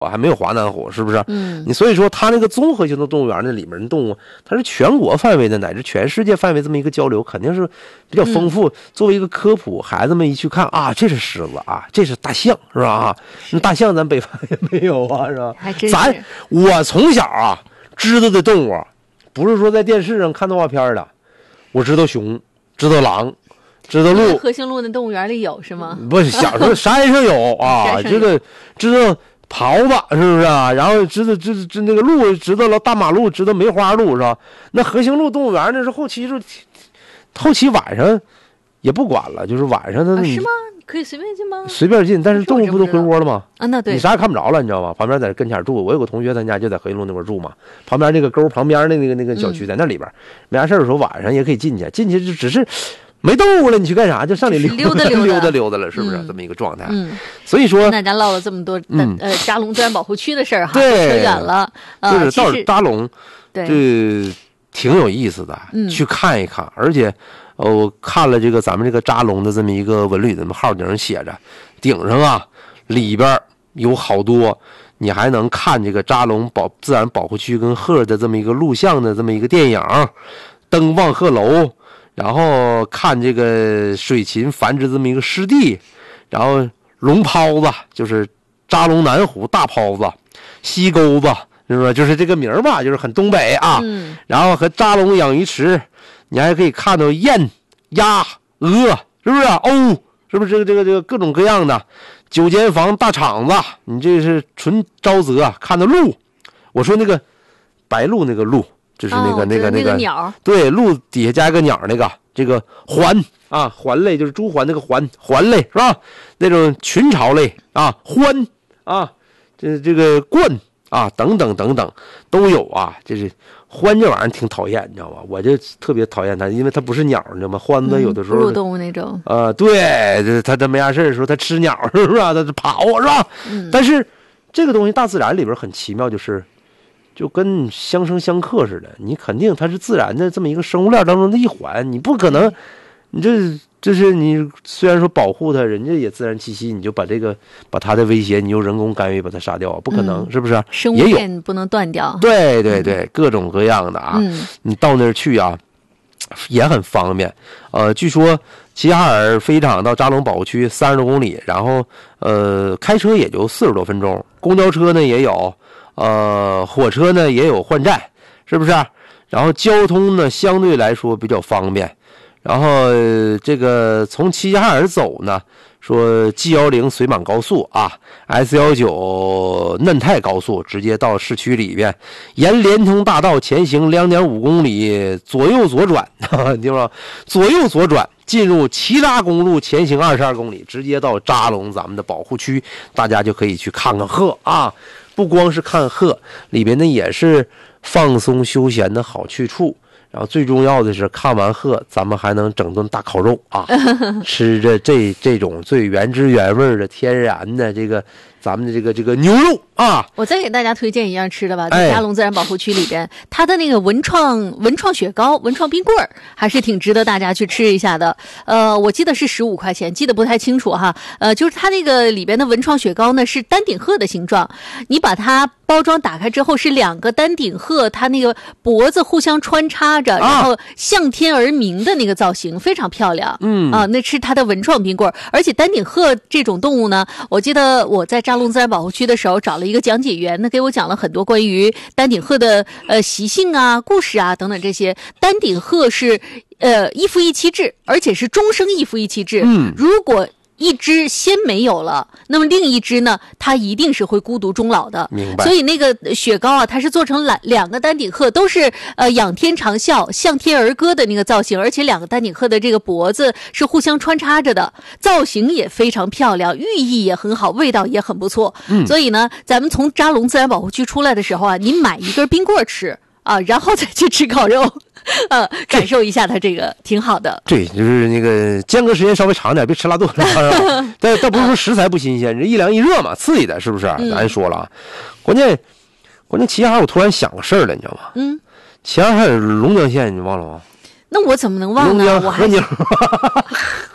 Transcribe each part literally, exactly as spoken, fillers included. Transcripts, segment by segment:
还没有华南虎，是不是？ 嗯， 你所以说它那个综合性的动物园那里面的动物，它是全国范围的乃至全世界范围这么一个交流，肯定是比较丰富。嗯、作为一个科普，孩子们一去看啊，这是狮子啊，这是大象，是吧？那大象咱北方也没有啊，是吧？ 还真是。 咱我从小啊知道的动物，不是说在电视上看动画片的，我知道熊，知道狼。知道鹿， 和兴路那动物园里有是吗？ 不是，小时候山上有啊，这个知道狍子是不是啊？然后知道知道知那个鹿，知道了大马路，知道梅花鹿是吧？那和兴路动物园那是后期就后期晚上也不管了，就是晚上的、 啊、是吗？可以随便进吗？ 随便进，但是动物不都回窝了吗？ 啊，那对， 你啥也看不着了，你知道吗？旁边在跟前住，我有个同学，他家就在和兴路那块住嘛，旁边那个沟旁边的那个那个小区在那里边，嗯、没啥事的时候晚上也可以进去，进去就只是。没动物了，你去干啥？就上里溜达溜达溜达了，是不是、 嗯、 这么一个状态？ 嗯， 所以说， 那咱唠了这么多， 嗯、 呃，扎龙自然保护区的事儿哈， 对， 扯远了。呃、 就是到扎龙， 对， 这挺有意思的， 嗯、 去看一看。而且，呃，我看了这个咱们这个扎龙的这么一个文旅的号顶上写着，顶上啊里边有好多，你还能看这个扎龙保自然保护区跟鹤的这么一个录像的这么一个电影，登望鹤楼。然后看这个水禽繁殖这么一个湿地，然后龙泡子就是扎龙南湖大泡子，溪沟子是不是？就是这个名儿吧，就是很东北啊。 嗯。 然后和扎龙养鱼池，你还可以看到雁、鸭、鹅，是不是？鸥，是不是？这个这个这个各种各样的九间房大厂子，你这是纯沼泽看到鹿，我说那个白鹭那个鹭。就是那个、 哦、 那个那个鸟， 对，鹿底下加一个鸟，那个这个环啊，环类就是朱鹮那个环环类是吧？那种群巢类啊，獾啊，这这个鹳啊，等等等等都有啊。就是獾这玩意儿挺讨厌，你知道吗？我就特别讨厌它，因为它不是鸟，你知道吗？獾子有的时候、 嗯、哺乳动物那种。 呃，对，它它没啥事的时候，它吃鸟是不是、啊？它跑是吧？ 嗯。 但是这个东西大自然里边很奇妙，就是。就跟相生相克似的，你肯定它是自然的这么一个生物链当中的一环，你不可能，你这这是你虽然说保护它，人家也自然栖息，你就把这个把它的威胁，你用人工干预把它杀掉，不可能，嗯、是不是？ 生物链不能断掉。 对对对，各种各样的啊， 嗯、 你到那儿去啊，也很方便。呃，据说齐齐哈尔飞机场到扎龙保护区三十多公里，然后呃开车也就四十多分钟，公交车呢也有。呃，火车呢也有换站，是不是？然后交通呢相对来说比较方便。然后、呃、这个从齐齐哈尔走呢，说 G 一零 水满高速啊 ，S 十九 嫩泰高速直接到市区里边，沿联通大道前行两点五公里，左右左转，对吧？左右左转。进入齐拉公路前行二十二公里，直接到扎龙咱们的保护区，大家就可以去看看鹤啊！不光是看鹤，里边呢也是放松休闲的好去处。然后最重要的是，看完鹤，咱们还能整顿大烤肉啊，吃着这这种最原汁原味的天然的这个咱们的这个这个牛肉啊。 我再给大家推荐一样吃的吧，在扎龙自然保护区里边，哎、它的那个文创文创雪糕、文创冰棍儿还是挺值得大家去吃一下的。呃，我记得是十五块钱，记得不太清楚哈。呃，就是它那个里边的文创雪糕呢是丹顶鹤的形状，你把它包装打开之后是两个丹顶鹤，它那个脖子互相穿插着，然后向天而鸣的那个造型、啊、非常漂亮。 嗯啊，那是它的文创冰棍儿。而且丹顶鹤这种动物呢，我记得我在扎龙自然保护区的时候找了一个讲解员，那给我讲了很多关于丹顶鹤的呃习性啊、故事啊等等这些。丹顶鹤是呃一夫一妻制，而且是终生一夫一妻制。 嗯， 如果一只先没有了，那么另一只呢，它一定是会孤独终老的。 明白。 所以那个雪糕啊，它是做成两两个丹顶鹤，都是呃仰天长啸、向天而歌的那个造型，而且两个丹顶鹤的这个脖子是互相穿插着的，造型也非常漂亮，寓意也很好，味道也很不错。 嗯， 所以呢，咱们从扎龙自然保护区出来的时候啊，你买一根冰棍吃啊，然后再去吃烤肉。呃，感受一下它这个挺好的。 对，就是那个间隔时间稍微长点，别吃拉肚子。但倒不是说食材不新鲜，这一凉一热嘛，刺激的，是不是？ 嗯、 咱说了啊，关键关键齐齐哈尔，我突然想个事儿了，你知道吗？ 嗯， 齐齐哈尔龙江县，你忘了吗？ 那我怎么能忘呢？ 龙江和牛。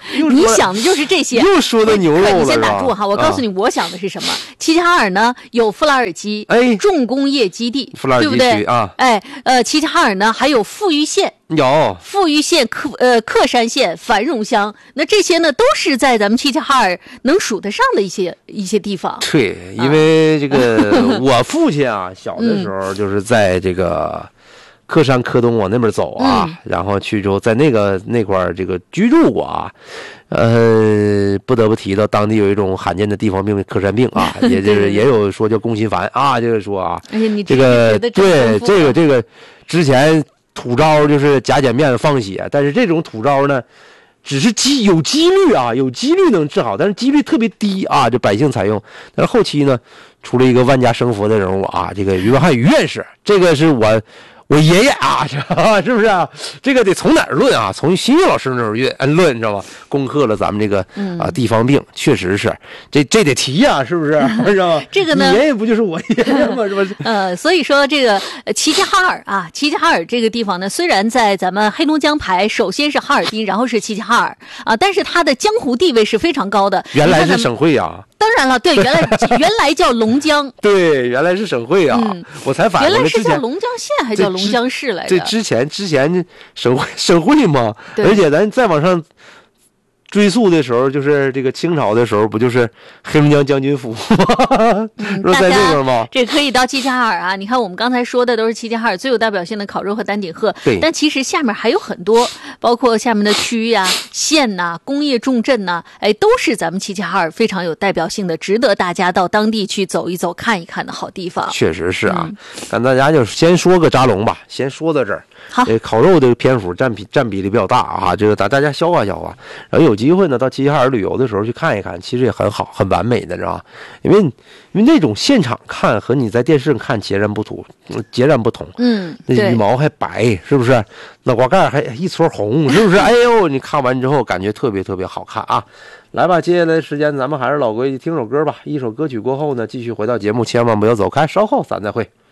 你想的就是这些。 又说的牛肉了， 你先打住哈，我告诉你，我想的是什么？齐齐哈尔呢有弗拉尔基， 哎， 重工业基地， 弗拉尔基区对不对啊？ 哎，呃，齐齐哈尔呢还有富余县。 有富余县、克呃克山县、繁荣乡，那这些呢都是在咱们齐齐哈尔能数得上的一些一些地方。 对，因为这个我父亲啊，小的时候就是在这个克山克东往那边走啊， 嗯、 然后去之后在那个那块这个居住过啊。呃，不得不提到当地有一种罕见的地方病——克山病啊，也就是也有说叫宫心烦啊，就是说啊， 哎呀，你这个对这个这个之前。土招就是假碱面放血，但是这种土招呢，只是几有几率啊，有几率能治好，但是几率特别低啊，就百姓采用。但是后期呢，出了一个万家生佛的人物啊，这个于文翰于院士，这个是我我爷爷啊，是不是啊？这个得从哪儿论啊？从新月老师那儿论论，你知道吗？攻克了咱们这个啊地方病，确实是这这得提呀、啊，是不是？是吧？ 这个呢， 你爷爷不就是我爷爷吗？是吧？ 呃，所以说这个齐齐哈尔啊，齐齐哈尔这个地方呢，虽然在咱们黑龙江排首先是哈尔滨，然后是齐齐哈尔啊，但是它的江湖地位是非常高的。 原来是省会呀、啊。 当然了，对，原来原来叫龙江， 对，原来是省会啊，嗯、我才反应原来是叫龙江县还叫龙江市来着？ 这之前之前省会省会嘛，而且咱再往上追溯的时候，就是这个清朝的时候，不就是黑龙江将军府吗？ 嗯、 说在那边吗？ 这可以到齐齐哈尔啊！你看，我们刚才说的都是齐齐哈尔最有代表性的烤肉和丹顶鹤， 对。 但其实下面还有很多，包括下面的区呀、啊、县呐、啊、工业重镇呐、啊，哎，都是咱们齐齐哈尔非常有代表性的，值得大家到当地去走一走、看一看的好地方。 确实是啊，咱、嗯、大家就先说个扎龙吧，先说到这儿。 好， 这烤肉的篇幅占比占比例比较大啊，这个大大家消化消化，然后有机会呢到齐齐哈尔旅游的时候去看一看，其实也很好，很完美的，知道吧？因为因为那种现场看和你在电视上看截然不同，截然不同。 嗯， 那羽毛还白，是不是？脑瓜盖还一撮红，是不是？哎呦，你看完之后感觉特别特别好看啊！来吧，接下来的时间咱们还是老规矩，听首歌吧。一首歌曲过后呢，继续回到节目，千万不要走开，稍后咱再会。